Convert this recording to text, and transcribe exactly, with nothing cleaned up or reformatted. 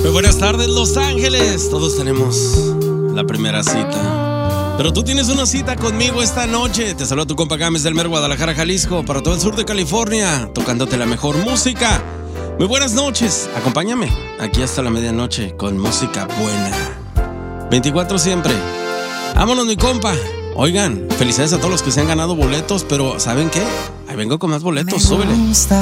Muy buenas tardes, Los Ángeles. Todos tenemos la primera cita, pero tú tienes una cita conmigo esta noche. Te saluda tu compa Gámez del Mer, Guadalajara, Jalisco, para todo el sur de California, tocándote la mejor música. Muy buenas noches, acompáñame aquí hasta la medianoche con música buena. veinticuatro siempre. Vámonos, mi compa. Oigan, felicidades a todos los que se han ganado boletos, pero ¿saben qué? Ahí vengo con más boletos, súbele.